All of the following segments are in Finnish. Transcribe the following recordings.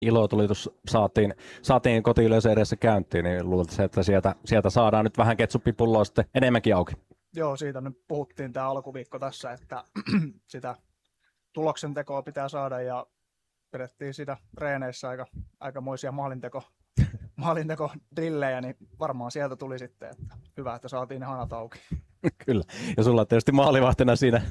ilotulitus saatiin kotiyleisön edessä käyntiin, niin luultavasti, että sieltä saadaan nyt vähän ketsuppipulloa sitten enemmänkin auki. Joo, siitä nyt puhuttiin tämä alkuviikko tässä, että sitä tuloksentekoa pitää saada ja pidettiin sitä treeneissä aikamoisia maalintekodrillejä, niin varmaan sieltä tuli sitten, että hyvä, että saatiin ne hanat auki. Kyllä, ja sulla on tietysti maalivahtina siinä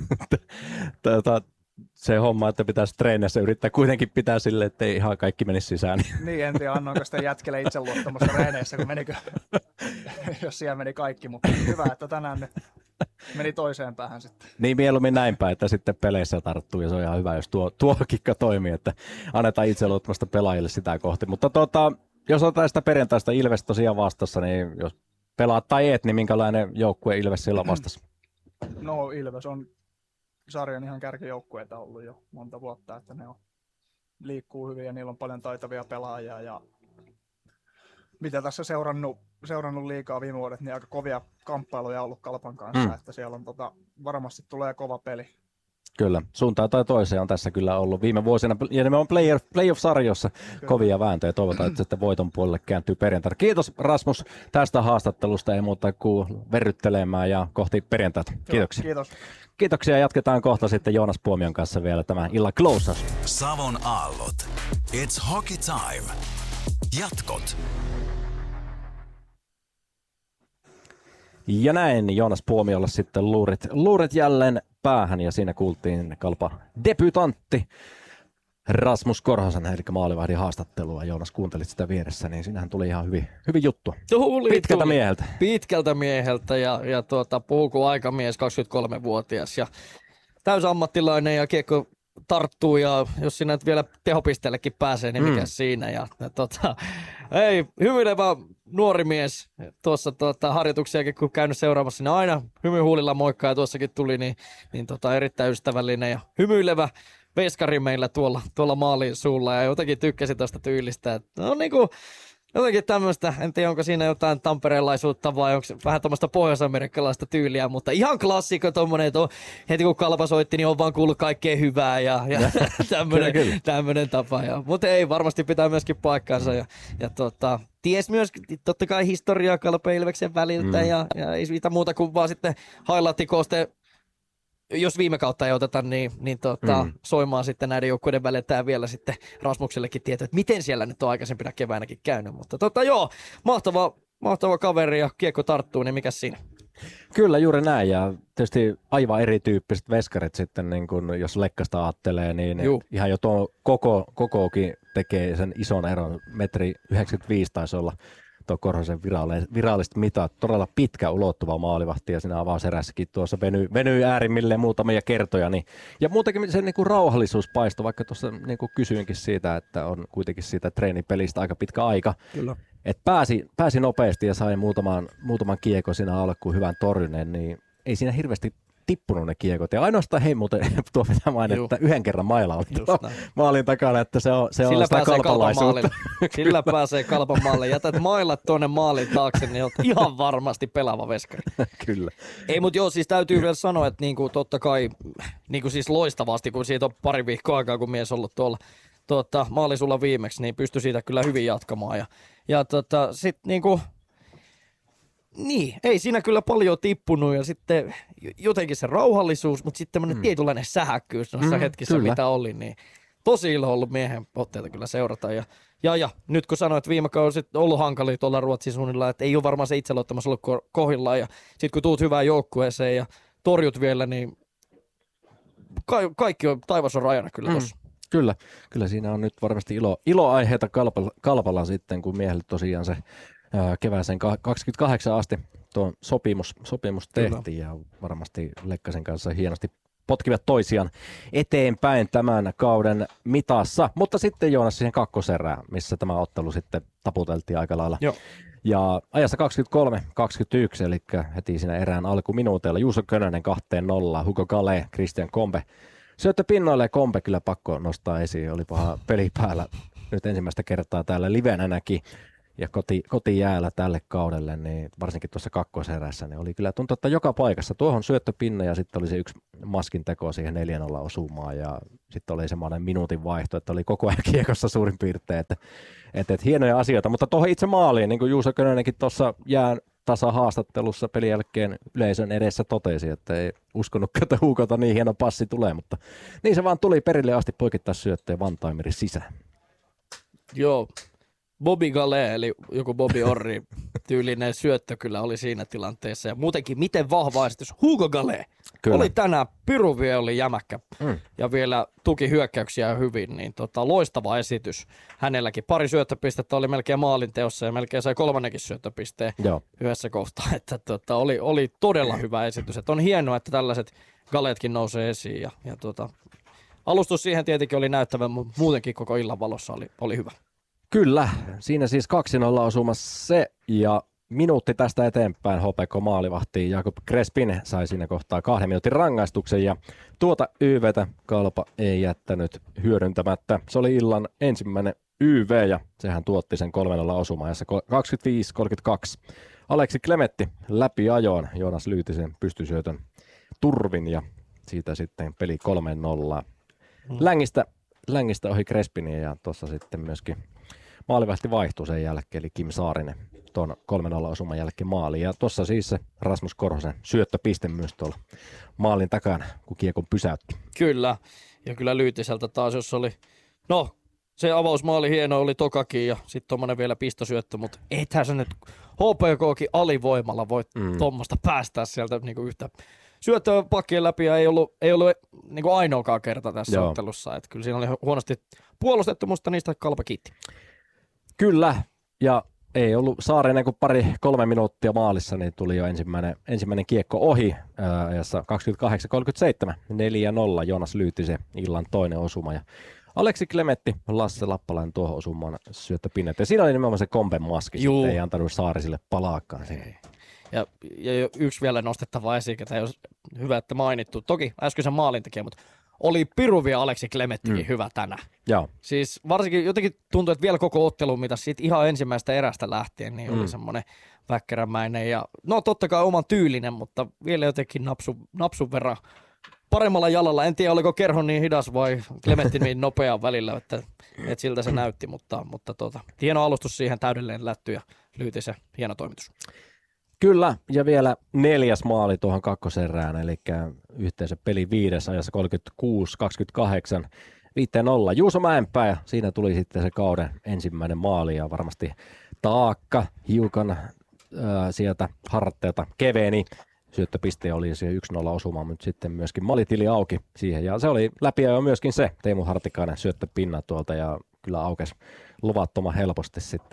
se homma, että pitäisi treeneissä yrittää kuitenkin pitää sille, ettei ihan kaikki menisi sisään. Niin, en tiedä, annoinko sitä jätkelle itseluottamusta treeneissä, kun menikö, jos siellä meni kaikki, mutta hyvä, että tänään ne meni toiseen päähän sitten. Niin mieluummin näinpä, että sitten peleissä tarttuu, ja se on ihan hyvä, jos tuo kikka toimii, että annetaan itseluottamusta pelaajille sitä kohti. Mutta jos otetaan sitä perjantaista Ilves tosiaan vastassa, niin jos pelaat tai et, niin minkälainen joukkue Ilves silloin vastassa? No Ilves on sarjan ihan kärkijoukkueita ollut jo monta vuotta, että ne liikkuu hyvin ja niillä on paljon taitavia pelaajia ja mitä tässä seurannut liikaa viime vuodet, niin aika kovia kamppailuja ollut Kalpan kanssa, että siellä on varmasti tulee kova peli. Kyllä, suuntaan tai toiseen on tässä kyllä ollut viime vuosina, ja me on playoff-sarjossa kovia vääntöjä, toivotaan, että sitten voiton puolelle kääntyy perjantaina. Kiitos Rasmus tästä haastattelusta, ei muuta kuin verryttelemään ja kohti perjantaita. Kiitoksia. Kiitos. Kiitoksia, jatketaan kohta sitten Joonas Puomion kanssa vielä tämän illan closeaus. Savon aallot. It's hockey time. Jatkot. Ja näin Joonas Puomiolla sitten luurit jälleen päähän, ja siinä kuultiin Kalpa debutantti Rasmus Korhosen, eli maalivahdin haastattelua. Joonas, kuuntelit sitä vieressä, niin siinähän tuli ihan hyvin juttu. Pitkältä mieheltä. Pitkältä mieheltä ja puhuu kuin aikamies, 23-vuotias ja täysammattilainen ja kiekko tarttuu, ja jos sinä nyt vielä tehopisteellekin pääsee, niin mikä siinä. Ja ei, hymyilevä nuori mies tuossa harjoituksiakin, kun käynyt seuraamassa, niin aina hymyhuulilla moikkaa, ja tuossakin tuli niin erittäin ystävällinen ja hymyilevä veskari meillä tuolla maalin suulla, ja jotenkin tykkäsin tuosta tyylistä. Että no niin kuin jotenkin tämmöistä, en tiedä onko siinä jotain tamperelaisuutta vai onko vähän tuommoista pohjois-amerikkalaista tyyliä, mutta ihan klassikko tommonen, että heti kun Kalpa soitti, niin on vaan kuullut kaikkea hyvää ja tämmöinen tapa. Mutta ei, varmasti pitää myöskin paikkaansa ja ties myös totta kai historiaa Kalpa Ilveksen väliltä ja ei mitä muuta kuin vaan sitten highlight-kooste, jos viime kautta ei oteta, niin soimaan sitten näiden joukkueiden välillä ja vielä sitten Rasmuksellekin tietää, että miten siellä nyt on aikaisempina keväänäkin käynyt. Mutta joo, mahtava kaveri ja kiekko tarttuu, niin mikäs siinä? Kyllä, juuri näin, ja tietysti aivan erityyppiset veskarit sitten, niin kun jos Lekkasta ajattelee, niin ihan jo tuo kokokin tekee sen ison eron, 1,95 taisi olla tuo Korhosen viralliset mitat, todella pitkä ulottuva maalivahti, ja siinä avauserässäkin tuossa venyy äärimmilleen muutamia kertoja, niin, ja muutenkin se niin kuin rauhallisuus paistoi, vaikka tuossa niin kuin kysyinkin siitä, että on kuitenkin siitä treenipelistä aika pitkä aika, Kyllä. että pääsi nopeasti ja sai muutaman kiekon siinä alkuun hyvän torjuneen, niin ei siinä hirveästi tippunut ne kiekot. Ja ainoastaan muuten tuo pitää mainita, että yhden kerran maila oli maalin takana, että se on sitä kalpalaisuutta. Sillä pääsee Kalpan maalle. Jätät mailat tuonne maalin taakse, niin olet ihan varmasti pelaava veskari. Kyllä. Ei, mutta joo, siis täytyy vielä sanoa, että niinku, totta kai niinku siis loistavasti, kun siitä on pari viikkoa aikaa, kun mies ollut tuolla maalisulla viimeksi, niin pystyi siitä kyllä hyvin jatkamaan. Ja sitten niinku, niin, ei siinä kyllä paljon tippunut, ja sitten jotenkin se rauhallisuus, mutta sitten tämmöinen tietynlainen sähäkkyys noissa hetkissä, kyllä, mitä oli, niin tosi ilo ollut miehen otteita kyllä seurata. Ja nyt kun sanoit, että viime kausi on ollut hankalia tuolla Ruotsin suunnilla, että ei ole varmaan se itseluottamus ollut kohdillaan, ja sitten kun tuut hyvään joukkueeseen ja torjut vielä, niin kaikki on, taivas on rajana kyllä tossa. Kyllä siinä on nyt varmasti iloaiheita Kalpalla sitten, kun miehelle tosiaan se kevääseen 28 asti tuo sopimus tehtiin, ja varmasti Lekkasen kanssa hienosti potkivat toisiaan eteenpäin tämän kauden mitassa. Mutta sitten Joonas siihen kakkoserään, missä tämä ottelu sitten taputeltiin aika lailla. Joo. Ja ajassa 23-21, eli heti siinä erään alkuminuuteilla Juuso Könönen 2-0, Hugo Gale, Christian Kombe syöttö pinnoille, ja Kombe kyllä pakko nostaa esiin, oli paha peli päällä nyt ensimmäistä kertaa täällä livenä näki. ja kotijäällä tälle kaudelle, niin varsinkin tuossa kakkoserässä, niin oli kyllä tuntuu, että joka paikassa tuohon syöttöpinna ja sitten oli se yksi maskin teko siihen 4-0 osumaan ja sitten oli semmoinen minuutin vaihto, että oli koko ajan kiekossa suurin piirtein, että hienoja asioita, mutta tuohon itse maaliin, niin kuin Juuso Könönenkin tuossa jään tasahaastattelussa pelin jälkeen yleisön edessä totesi, että ei uskonutkaan, että Huukolta niin hieno passi tulee, mutta niin se vaan tuli perille asti poikittais syöttöön one-timerin sisään. Joo, Bobby Gale, eli joku Bobby Orri tyylinen syöttö kyllä oli siinä tilanteessa. Ja muutenkin, miten vahva esitys. Hugo Gale oli tänään piruvia, oli jämäkkä ja vielä tuki hyökkäyksiä hyvin. Niin loistava esitys. Hänelläkin pari syöttöpistettä oli melkein maalinteossa ja melkein sai 3. syöttöpisteen yhdessä kohtaa. Että oli todella hyvä esitys. Että on hienoa, että tällaiset Galeetkin nousee esiin. Ja alustus siihen tietenkin oli näyttävä, mutta muutenkin koko illan valossa oli hyvä. Kyllä, siinä siis 2-0 osumassa se ja minuutti tästä eteenpäin HPK maalivahti Jakub Crespin sai siinä kohtaa 2 minuutin rangaistuksen ja tuota YVtä Kalpa ei jättänyt hyödyntämättä. Se oli illan ensimmäinen YV ja sehän tuotti sen 3-0 osumaajassa 25-32. Aleksi Klemetti läpi ajoon Joonas Lyytisen pystysyötön turvin ja siitä sitten peli 3-0. Längistä ohi Crespinia ja tuossa sitten myöskin maalivahti vaihtui sen jälkeen, eli Kim Saarinen tuon 3-0 osuman jälkeen maaliin. Ja tuossa siis se Rasmus Korhosen syöttöpiste myös tuolla maalin takana, kun kiekon pysäytti. Kyllä, ja kyllä Lyytiseltä taas, jos oli, se avausmaali hieno oli tokakin ja sitten tuommoinen vielä pistosyöttö, mutta ethän se nyt HPKkin alivoimalla voi tuommoista päästää sieltä niinku yhtä syöttöä pakkien läpi ja ei ollut niinku ainoakaan kerta tässä ottelussa. Että kyllä siinä oli huonosti puolustettu, musta niistä Kalpa kiitti. Kyllä, ja ei ollut Saarinen kuin 2-3 minuuttia maalissa, niin tuli jo ensimmäinen kiekko ohi ajassa 28-37, 4-0 Joonas Lyytisen illan toinen osuma. Ja Aleksi Klemetti, Lasse Lappalainen tuohon osumaan syöttöpinnet. Ja siinä oli nimenomaan se kompen maski, ei antanut Saarisille palaakaan siihen. Ja yksi vielä nostettava esiin, että ei ole hyvä, että mainittu. Toki äskeisen maalintekijä, mutta oli piruvia Aleksi Klemettikin hyvä tänään. Joo. Siis varsinkin jotenkin tuntui, että vielä koko ottelu, mitä siitä ihan ensimmäisestä erästä lähtien, niin oli semmoinen väkkärämäinen ja totta kai oman tyylinen, mutta vielä jotenkin napsun verran paremmalla jalalla. En tiedä, oliko Kerho niin hidas vai Klemetti niin nopea välillä, että siltä se näytti, mutta hieno alustus siihen, täydellinen lätty ja Lyytisen hieno toimitus. Kyllä, ja vielä 4. maali tuohon kakkoserään, eli yhteensä peli 5 ajassa 36-28, 5-0. Juuso Mäenpää, ja siinä tuli sitten se kauden ensimmäinen maali, ja varmasti taakka hiukan sieltä harteilta keveni. Syöttöpiste oli siihen 1-0 osuma, mutta sitten myöskin maalitili auki siihen, ja se oli läpiajo myöskin se Teemu Hartikainen syöttöpinna tuolta, ja kyllä aukesi luvattoman helposti sitten.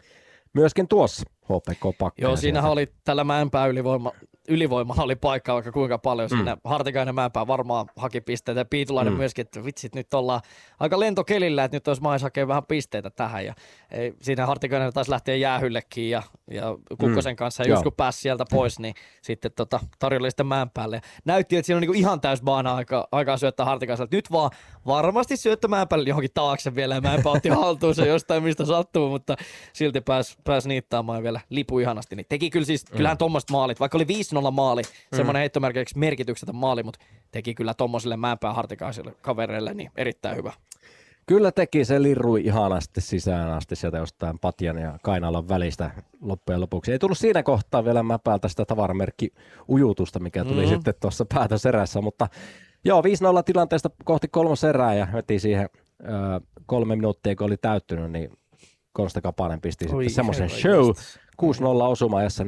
Myöskin tuossa HPK-pakkeja. Joo, siinähän oli tällä Mäenpää ylivoimalla oli paikka vaikka kuinka paljon. Siinä Hartikainen Mäenpää varmaan haki pisteitä ja Piitulainen myöskin, että vitsit nyt ollaan aika lentokelillä, että nyt olisi mahdollista hakea vähän pisteitä tähän. Ja siinä Hartikainen taisi lähteä jäähyllekin ja Kukkosen kanssa ja just kun pääsi sieltä pois, niin sitten tarjolla sitten Mäenpäälle. Näytti, että siinä on niinku ihan täys baana aikaa syöttää Hartikaiselta. Nyt vaan varmasti syöttää Mäenpäälle johonkin taakse vielä ja Mäenpää otti haltuun se jostain mistä sattuu, mutta silti pääsi niittaamaan vielä lipu ihanasti. Niin teki kyllä siis, kyllähän tommoset maalit, vaikka oli 5-0 maali, semmoinen heittomerkiksi merkityksetön maali, mutta teki kyllä tommosille Mäenpää Hartikaisille kavereille niin erittäin hyvä. Kyllä teki, se lirrui ihanasti sisään asti sieltä jostain patjan ja kainalan välistä loppujen lopuksi. Ei tullut siinä kohtaa vielä Mäpäältä sitä tavaramerkki-ujutusta, mikä tuli sitten tuossa päätöserässä, mutta joo, 5-0 tilanteesta kohti 3. erää ja heti siihen 3 minuuttia, kun oli täyttynyt, niin Konsta Kapanen pisti sitten semmoisen show. 6-0 osuma-ajassa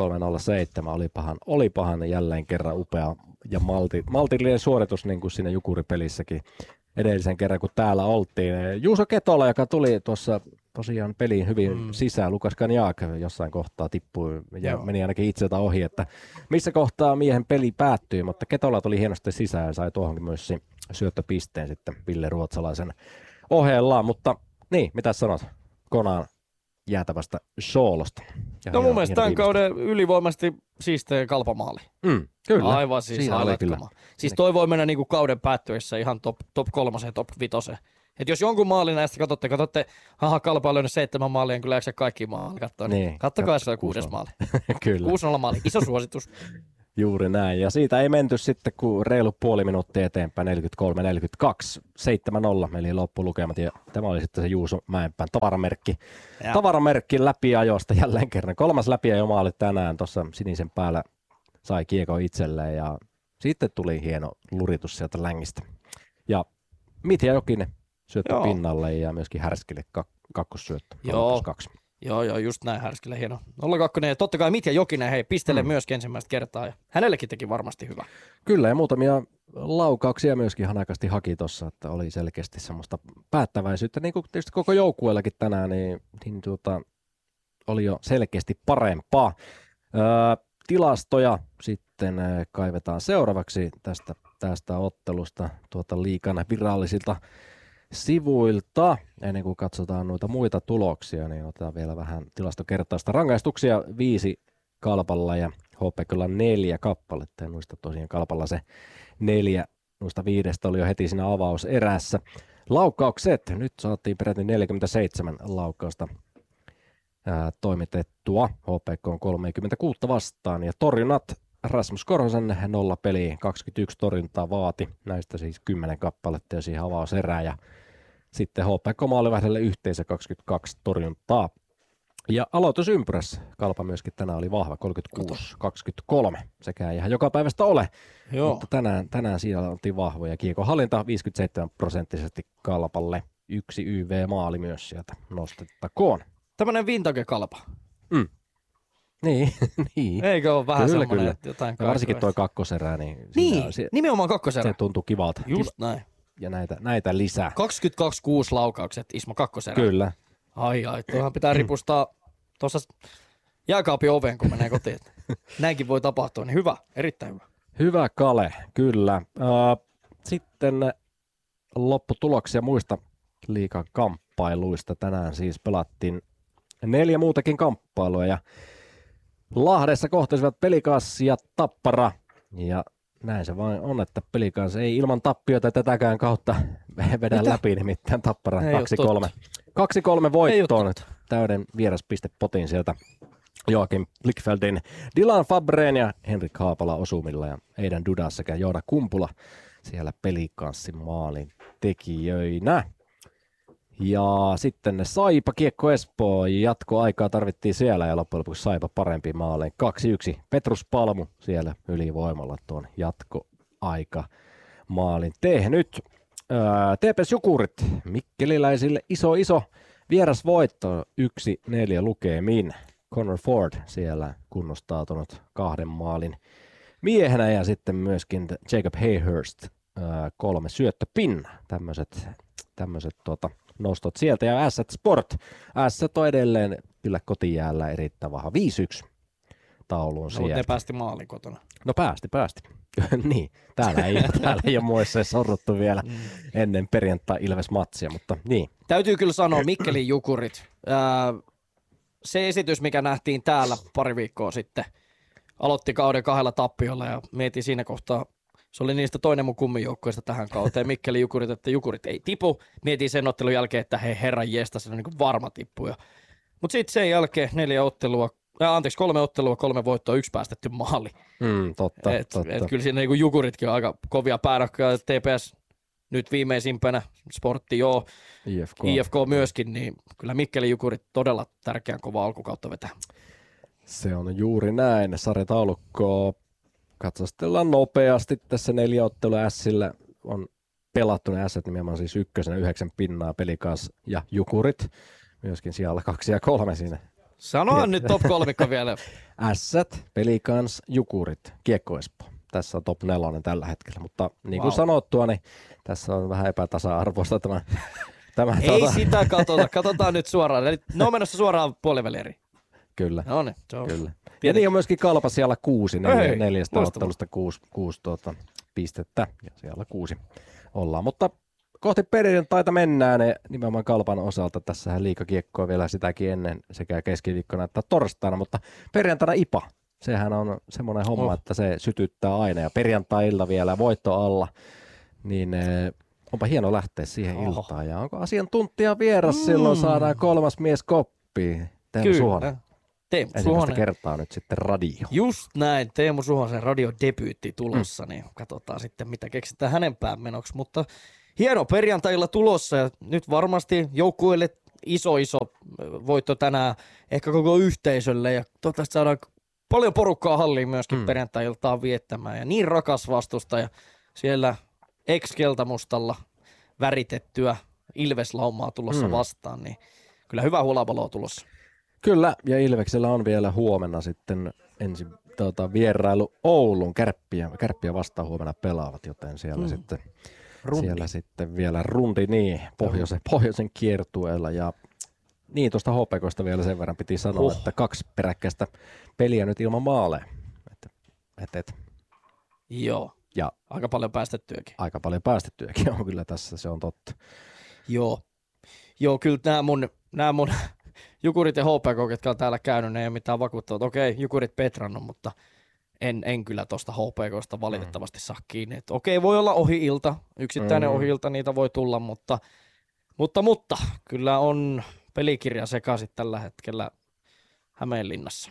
43-07 olipahan jälleen kerran upea ja maltillinen suoritus niin kuin siinä Jukuri-pelissäkin edellisen kerran, kun täällä oltiin. Juuso Ketola, joka tuli tuossa tosiaan peliin hyvin sisään, Lukas Kanjak jossain kohtaa tippui ja meni ainakin itseltä ohi, että missä kohtaa miehen peli päättyi, mutta Ketola tuli hienosti sisään ja sai tuohonkin myös syöttöpisteen sitten Ville Ruotsalaisen ohjellaan, mutta niin, mitä sanot Konaan jäätävästä soolosta? No mun mielestä tämän kauden ylivoimaisesti siisteen Kalpamaali. Kyllä. Aivan siis highlight-kama. Siis toi voi mennä niinku kauden päättyessä ihan top 3, top 5 Et jos jonkun maalin näistä katsotte, Kalpa on lyönyt 7 maalia, en kyllä jaksa kaikki maalia katsoa. Niin, kattokaa se 6 maali. Kyllä. 6-0 maali, iso suositus. Juuri näin. Ja siitä ei menty sitten kuin reilu puoli minuuttia eteenpäin, 43-42, 7-0 eli loppulukemat. Ja tämä oli sitten se Juuso Mäenpään tavaramerkki läpiajosta jälleen kerran. 3. läpiajomaali tänään tuossa sinisen päällä sai kiekko itselleen ja sitten tuli hieno luritus sieltä längistä. Ja Mitja Jokinen syöttö pinnalle ja myöskin Härskille kakkossyöttö. Joo, just näin Härskille hieno. 0-2 ja totta kai Mitja Jokinen pistelee myöskin ensimmäistä kertaa ja hänellekin teki varmasti hyvä. Kyllä ja muutamia laukauksia myöskin hanakasti haki tuossa, että oli selkeästi semmoista päättäväisyyttä. Niin kuin tietysti koko joukkueellakin tänään, niin oli jo selkeästi parempaa. Tilastoja sitten kaivetaan seuraavaksi tästä ottelusta liigan virallisilta sivuilta. Ennen kuin katsotaan noita muita tuloksia, niin otetaan vielä vähän tilastokertausta. Rangaistuksia 5 Kalpalla ja HPK:lla 4 kappaletta. Ja noista tosiaan Kalpalla se 4 noista 5 oli jo heti siinä avauserässä. Laukaukset. Nyt saatiin peräti 47 laukausta toimitettua. HPK on 36 vastaan ja torjunnat Rasmus Korhosen 0 peliin, 21 torjuntaa vaati, näistä siis 10 kappaletta ja siihen avauserää ja sitten HPK maalivahdelle yhteensä 22 torjuntaa. Ja aloitusympyrässä Kalpa myöskin tänään oli vahva, 36-23, sekä ei ihan joka päivästä ole, mutta tänään siellä oltiin vahvoja. Kiekon hallinta 57% Kalpalle, 1 YV-maali myös sieltä nostettakoon. Tämmöinen vintage Kalpa. Niin. Eikö ole vähän semmoinen, kyllä. Että jotain ja varsinkin tuo kakkoserä, niin nimenomaan kakkoserä. Se tuntuu kivalta. Just näin. Ja näitä lisää. 22-6 laukaukset Ismo kakkoserä. Kyllä. Ai, tuohan pitää ripustaa tuossa jääkaapin oveen, kun menee kotiin. Näinkin voi tapahtua, niin hyvä, erittäin hyvä. Hyvä Kale, kyllä. Sitten lopputuloksia muista liigan kamppailuista. Tänään siis pelattiin 4 muutakin kamppailua ja Lahdessa kohtaisivat Pelikans ja Tappara. Ja näin se vain on, että Pelikans ei ilman tappioita tätäkään kautta vedä läpi, nimittäin Tappara 2-3. 2-3 voittoon täyden vieraspistepotin sieltä Joakim Blickfeldin, Dylan Fabreen ja Henrik Haapala osumilla ja Eidan Dudas sekä Joona Kumpula siellä Pelikanssin maalin tekijöinä. Ja sitten Saipa, Kiekko Espoo, jatkoaikaa tarvittiin siellä ja loppujen lopuksi Saipa parempi maalein 2-1. Petrus Palmu siellä ylivoimalla tuon jatkoaika maalin tehnyt. TPS Jukurit, mikkeliläisille iso vierasvoitto 1-4 lukemin. Connor Ford siellä kunnostautunut 2 maalin miehenä ja sitten myöskin Jacob Hayhurst 3 syöttöpinna. Tämmöiset nostot sieltä ja Asset Sport. Asset on edelleen kyllä kotijäällä erittäin vahva 5-1 tauluun sieltä. Ne päästi maalin kotona. No päästi. Niin, täällä ei ole muissa sorruttu vielä ennen perjantai-Ilves-matsia, mutta niin. Täytyy kyllä sanoa Mikkelin Jukurit. Se esitys, mikä nähtiin täällä pari viikkoa sitten, aloitti kauden 2 tappiolla ja mietin siinä kohtaa, se oli niistä toinen mun kummijoukkueesta tähän kauteen, Mikkelin Jukurit, että Jukurit ei tipu. Mietin sen ottelun jälkeen, että hei herran jesta, se on niin kuin varma tippu. Mutta sitten sen jälkeen 3 ottelua, 3 voittoa, 1 päästetty maali. Totta. Kyllä siinä niin Jukuritkin on aika kovia päärakkoja. TPS nyt viimeisimpänä, Sportti IFK myöskin, niin kyllä Mikkelin Jukurit todella tärkeän kova alkukautta vetää. Se on juuri näin. Sarjataulukkoa katsostellaan nopeasti. Tässä 4 ottelua Sillä on pelattu ne Ässät nimenomaan siis 1 9 pinnaa, Pelikans ja Jukurit. Myöskin siellä 2 ja 3 siinä. Sanoa nyt top 3 vielä. Ässät, Pelikans, Jukurit, Kiekko Espoo. Tässä on top 4 tällä hetkellä, mutta niin kuin sanottua, niin tässä on vähän epätasa-arvoista tämä Ei sitä katsotaan nyt suoraan. Eli ne on menossa suoraan puolivälieriin. Kyllä. No niin, se on. Kyllä. Ja niin on myöskin Kalpa siellä 6, 4 ottelusta 6 pistettä ja siellä 6 ollaan. Mutta kohti perjantaita mennään ja nimenomaan Kalpan osalta. Tässähän liigakiekkoa vielä sitäkin ennen sekä keskiviikkona että torstaina, mutta perjantaina IPA. Sehän on semmoinen homma, että se sytyttää aina ja perjantai-ilta vielä voitto alla, niin onpa hieno lähteä siihen iltaan. Ja onko asiantuntija vieras silloin, saadaan 3. mies koppiin. Teemu Suhonen. Teemu Ensimmäistä Suhonen. kertaa nyt sitten radio. Just näin, Teemu Suhosen radiodebyytti tulossa, niin katsotaan sitten mitä keksitään hänen päämenoksi. Mutta hieno perjantailla tulossa ja nyt varmasti joukkueelle iso voitto tänään ehkä koko yhteisölle ja toivottavasti saadaan paljon porukkaa halliin myöskin perjantai-iltaan viettämään ja niin rakas vastustaja siellä ex-keltamustalla väritettyä Ilveslaumaa tulossa vastaan, niin kyllä hyvä hulapaloa tulossa. Kyllä, ja Ilveksellä on vielä huomenna sitten ensin vierailu Oulun Kärppiä vastaan huomenna pelaavat, joten siellä sitten vielä rundi niin pohjoisen kiertueella ja niin tuosta HPK:sta vielä sen verran piti sanoa, että 2 peräkkäistä peliä nyt ilman maaleja. Joo, ja aika paljon päästettyäkin. Aika paljon päästettyäkin on kyllä tässä, se on totta. Joo, kyllä nämä mun Jukurit ja HPK, ketkä on täällä käynyt, ne ei ole mitään vakuuttavat. Okei, Jukurit petrannut, mutta en kyllä tuosta HPK:sta valitettavasti saa kiinni. Et okei, voi olla ohi-ilta, yksittäinen ohi-ilta, niitä voi tulla, mutta kyllä on pelikirja sekaisin tällä hetkellä Hämeenlinnassa.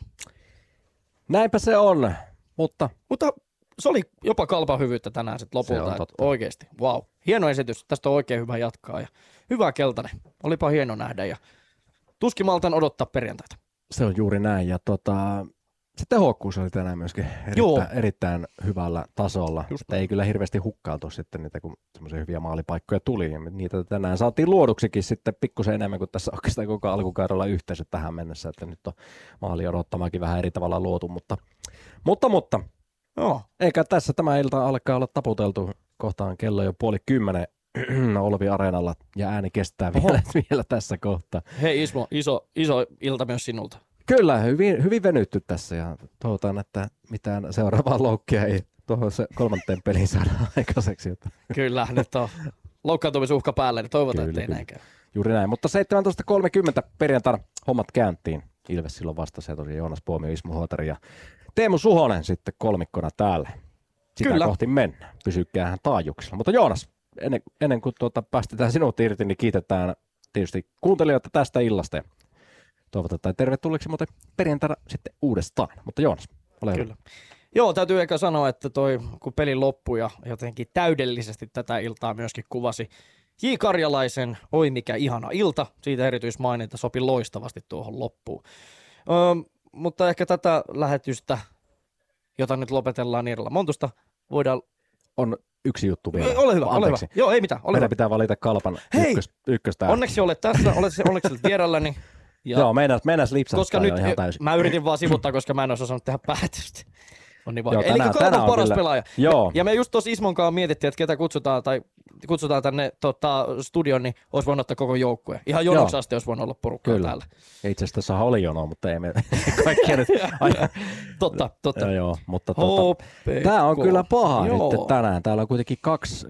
Näinpä se on, mutta se oli jopa Kalpan hyvyyttä tänään sitten lopulta. Oikeasti, wow. Hieno esitys, tästä on oikein hyvä jatkaa ja hyvä keltainen. Olipa hieno nähdä ja tuskin maltan odottaa perjantaita. Se on juuri näin ja se tehokkuus oli tänään myöskin erittäin hyvällä tasolla. Ei kyllä hirveästi hukkailtu sitten niitä, kun semmoisia hyviä maalipaikkoja tuli. Niitä tänään saatiin luoduksikin sitten pikkusen enemmän kuin tässä oikeastaan koko alkukaudella yhteisö tähän mennessä, että nyt on maali odottamaankin vähän eri tavalla luotu, mutta eikä tässä tämä ilta alkaa olla taputeltu. Kohtaan kello jo 9:30 Olvi Areenalla ja ääni kestää vielä tässä kohtaa. Hei Ismo, iso ilta myös sinulta. Kyllä, hyvin venytty tässä ja toivotaan, että mitään seuraavaa loukkia ei tuohon 3. peliin saada aikaiseksi. Kyllä, nyt on loukkaantumisuhka päällä, niin toivotaan, ettei näin käy. Juuri näin, mutta 17.30 perjantaina hommat käyntiin. Ilves silloin vastasi ja tosiaan Joonas Puomio, Ismo Huotari ja Teemu Suhonen sitten kolmikkona täällä. Sitä kohti mennään. Pysykäähän taajuuksilla. Mutta Joonas, ennen kuin päästetään sinut irti, niin kiitetään tietysti kuuntelijoita tästä illasta. Ja toivotetaan tervetulleeksi muuten perjantaina sitten uudestaan. Mutta Joonas, ole hyvä. Joo, täytyy ehkä sanoa, että kun peli loppui ja jotenkin täydellisesti tätä iltaa myöskin kuvasi J. Karjalaisen Oi mikä ihana ilta. Siitä erityismaininta sopi loistavasti tuohon loppuun. Mutta ehkä tätä lähetystä, jota nyt lopetellaan Irla Montusta, voidaan... On yksi juttu vielä. Ole hyvä. Joo, ei mitään. Meidän pitää valita Kalpan ykköstä. Onneksi olet tässä, onneksi olet vierälläni. Joo, meinas lipsahtaa koska nyt ihan täysin. Mä yritin vaan sivuttaa, koska mä en olisi osannut tehdä päätöstä. On niin vaikea. Eli Kalpan paras pelaaja. Joo. Ja me just tuossa Ismon kanssa mietittiin, että ketä kutsutaan tänne studioon, niin olisi voinut ottaa koko joukkue. Ihan jonoksi asti olisi voinut olla porukkaa täällä. Ja itse asiassa tässä oli jono, mutta ei me kaikkia nyt... Totta. Joo, mutta tämä on kyllä paha nyt tänään. Täällä on kuitenkin 2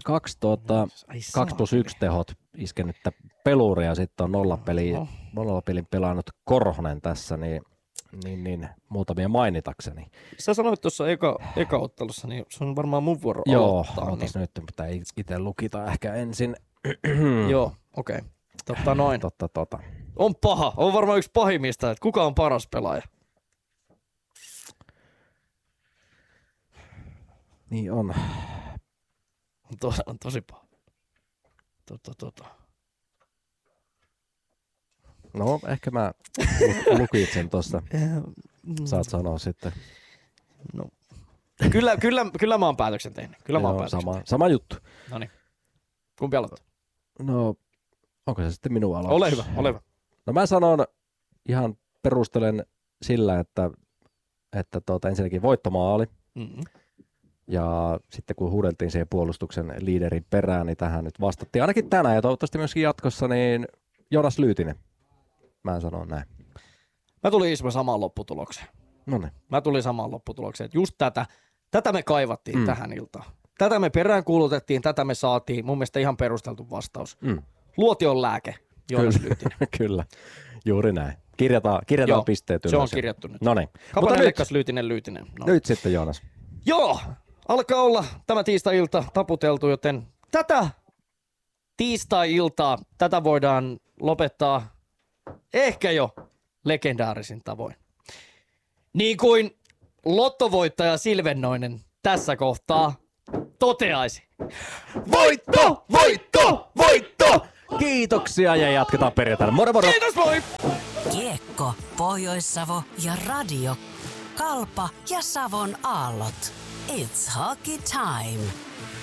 + 1 tehot iskenyttä peluria ja sitten on nollapelin pelannut Korhonen tässä, niin muutamia mainitakseni. Sä sanoit tuossa eka ottelussa, niin se on varmaan mun vuoro aloittaa. Joo, nyt pitää itse lukita ehkä ensin. Joo, okei. Noin. Totta. On paha, on varmaan yksi pahimmista, että kuka on paras pelaaja? Niin on. On tosi paha. No, ehkä mä lukin sen tuossa. Saat sanoa sitten. No. Kyllä mä oon päätöksen tehnyt. Sama juttu. Noniin. Kumpi aloittaa? No, onko se sitten minun aloitus? Ole hyvä. No mä sanon, ihan perustelen sillä, että ensinnäkin voittomaali. Mm-hmm. Ja sitten kun huudeltiin siihen puolustuksen liiderin perään, niin tähän nyt vastattiin. Ainakin tänään ja toivottavasti myöskin jatkossa, niin Joonas Lyytinen. Mä sanon näin. Mä tulin Ismo samaan lopputulokseen. Noniin. Mä tulin samaan lopputulokseen. Just tätä me kaivattiin tähän iltaan. Tätä me peräänkuulutettiin, tätä me saatiin. Mun mielestä ihan perusteltu vastaus. Luotion lääke, Joonas Lyytinen. Kyllä, juuri näin. Kirjataan pisteet ylös. Se on kirjattu nyt. Noniin. Kapanen Lekkas Lyytinen. No. Nyt sitten Joonas. Joo, alkaa olla tämä tiistai-ilta taputeltu, joten tätä tiistai-iltaa. Tätä voidaan lopettaa ehkä jo legendaarisin tavoin. Niin kuin lottovoittaja Silvennoinen tässä kohtaa toteaisi. Voitto! Voitto! Voitto! Kiitoksia ja jatketaan perjantaina. Moro moro! Kiitos, moi! Kiekko, Pohjois-Savo ja radio. Kalpa ja Savon aallot. It's hockey time.